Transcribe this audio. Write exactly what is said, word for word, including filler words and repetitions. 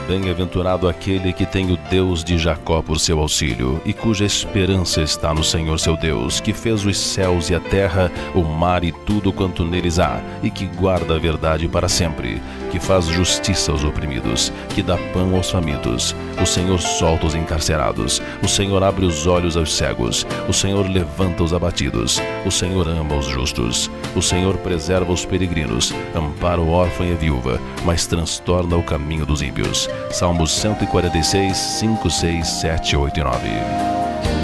Bem-aventurado aquele que tem o Deus de Jacó por seu auxílio, e cuja esperança está no Senhor seu Deus, que fez os céus e a terra, o mar e tudo quanto neles há, e que guarda a verdade para sempre, que faz justiça aos oprimidos, que dá pão aos famintos. O Senhor solta os encarcerados, o Senhor abre os olhos aos cegos, o Senhor levanta os abatidos, o Senhor ama os justos, o Senhor preserva os peregrinos, ampara o órfão e a viúva, mas transtorna o caminho dos ímpios. Salmos cento e quarenta e seis, cinco, seis, sete, oito e nove.